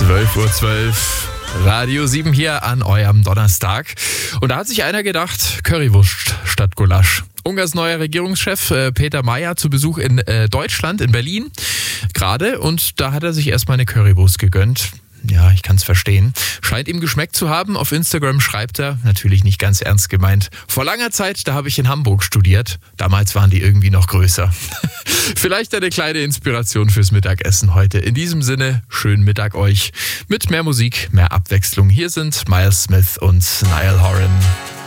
12:12 Uhr, Radio 7 hier an eurem Donnerstag. Und da hat sich einer gedacht, Currywurst statt Gulasch. Ungarns neuer Regierungschef Peter Mayer zu Besuch in Deutschland, in Berlin gerade. Und da hat er sich erstmal eine Currywurst gegönnt. Ja, ich kann es verstehen. Scheint ihm geschmeckt zu haben. Auf Instagram schreibt er, natürlich nicht ganz ernst gemeint, vor langer Zeit, da habe ich in Hamburg studiert. Damals waren die irgendwie noch größer. Vielleicht eine kleine Inspiration fürs Mittagessen heute. In diesem Sinne, schönen Mittag euch. Mit mehr Musik, mehr Abwechslung. Hier sind Miles Smith und Niall Horan.